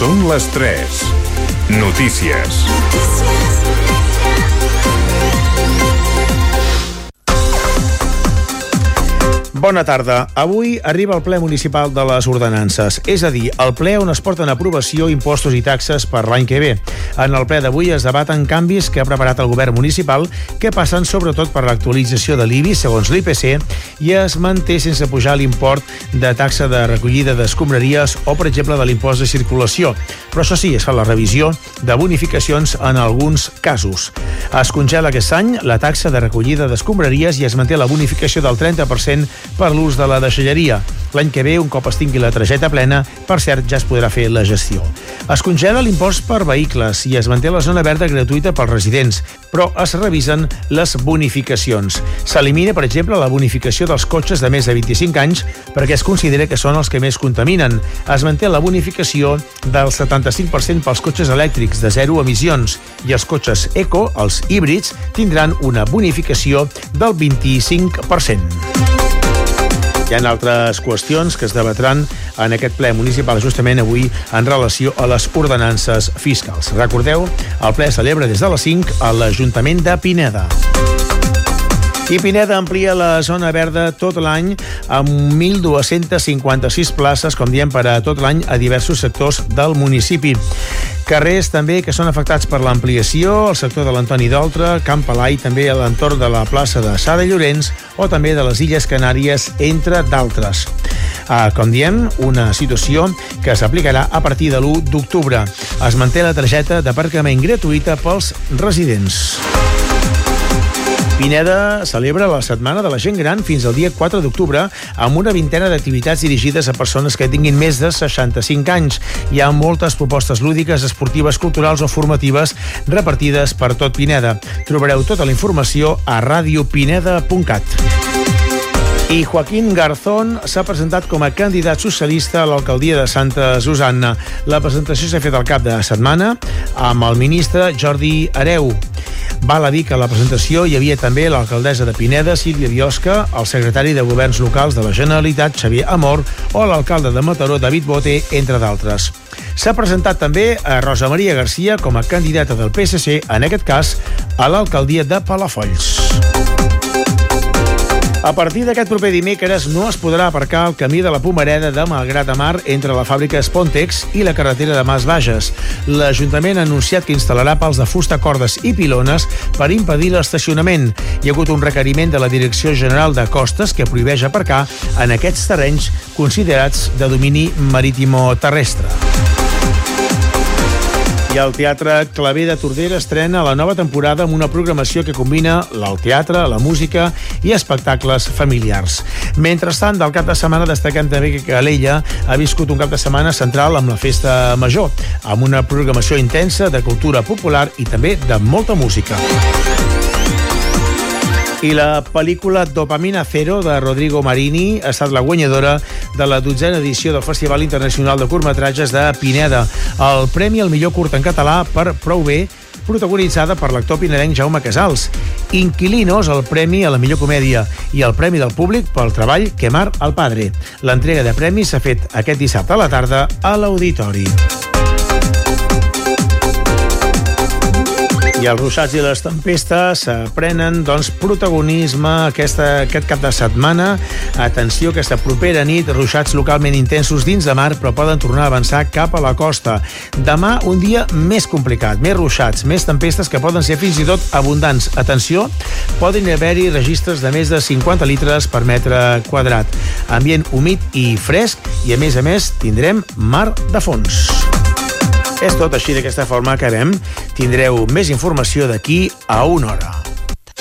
Són les 3. Notícies. Bona tarda. Avui arriba el ple municipal de les ordenances, és a dir, el ple on es porten a aprovació impostos i taxes per l'any que ve. En el ple d'avui es debaten canvis que ha preparat el govern municipal que passen sobretot per l'actualització de l'IBI segons l'IPC i es manté sense pujar l'import de taxa de recollida d'escombraries o, per exemple, de l'impost de circulació. Però això sí, es fa la revisió de bonificacions en alguns casos. Es congela aquest any la taxa de recollida d'escombraries i es manté la bonificació del 30% per l'ús de la deixalleria. L'any que ve, un cop es tingui la targeta plena, per cert, ja es podrà fer la gestió. Es congela l'impost per vehicles i es manté la zona verda gratuïta pels residents, però es revisen les bonificacions. S'elimina, per exemple, la bonificació dels cotxes de més de 25 anys perquè es considera que són els que més contaminen. Es manté la bonificació del 75% pels cotxes elèctrics de zero emissions i els cotxes eco, els híbrids, tindran una bonificació del 25%. Hi ha altres qüestions que es debatran en aquest ple municipal justament avui en relació a les ordenances fiscals. Recordeu, el ple celebra des de les 5 a l'Ajuntament de Pineda. I Pineda amplia la zona verda tot l'any amb 1.256 places, com diem, per a tot l'any a diversos sectors del municipi. Carrers també que són afectats per l'ampliació, el sector de l'Antoni d'Oltra, Camp Palai, també a l'entorn de la plaça de Sada Llorenç o també de les Illes Canàries, entre d'altres. Com diem, una situació que s'aplicarà a partir de l'1 d'octubre. Es manté la targeta d'aparcament gratuïta pels residents. Pineda celebra la Setmana de la Gent Gran fins al dia 4 d'octubre amb una vintena d'activitats dirigides a persones que tinguin més de 65 anys. Hi ha moltes propostes lúdiques, esportives, culturals o formatives repartides per tot Pineda. Trobareu tota la informació a radiopineda.cat. I Joaquín Garzón s'ha presentat com a candidat socialista a l'alcaldia de Santa Susanna. La presentació s'ha fet al cap de setmana amb el ministre Jordi Hereu. Val a dir que a la presentació hi havia també l'alcaldessa de Pineda, Sílvia Biosca, el secretari de Governs Locals de la Generalitat, Xavier Amor, o l'alcalde de Mataró, David Bote, entre d'altres. S'ha presentat també a Rosa Maria Garcia com a candidata del PSC, en aquest cas, a l'alcaldia de Palafolls. A partir d'aquest proper dimecres no es podrà aparcar el camí de la Pomareda de Malgrat de Mar entre la fàbrica Spontex i la carretera de Mas Bages. L'Ajuntament ha anunciat que instal·larà pals de fusta, cordes i pilones per impedir l'estacionament. Hi ha hagut un requeriment de la Direcció General de Costes que prohibeix aparcar en aquests terrenys considerats de domini marítimo-terrestre. I el Teatre Claver de Tordera estrena la nova temporada amb una programació que combina el teatre, la música i espectacles familiars. Mentrestant, del cap de setmana destaquem també que Calella ha viscut un cap de setmana central amb la Festa Major, amb una programació intensa de cultura popular i també de molta música. I la pel·lícula Dopamina Zero de Rodrigo Marini ha estat la guanyadora de la 12a edició del Festival Internacional de Curtmetratges de Pineda. El premi al millor curt en català per Prou bé, protagonitzada per l'actor pinedenc Jaume Casals. Inquilinos, el premi a la millor comèdia i el premi del públic pel treball Quemar al Padre. L'entrega de premis s'ha fet aquest dissabte a la tarda a l'Auditori. I els ruixats i les tempestes prenen protagonisme aquest cap de setmana. Atenció, aquesta propera nit, ruixats localment intensos dins de mar, però poden tornar a avançar cap a la costa. Demà, un dia més complicat, més ruixats, més tempestes que poden ser fins i tot abundants. Atenció, poden haver-hi registres de més de 50 litres per metre quadrat. Ambient humit i fresc i, a més, tindrem mar de fons. És tot, així d'aquesta forma acabem. Tindreu més informació d'aquí a una hora.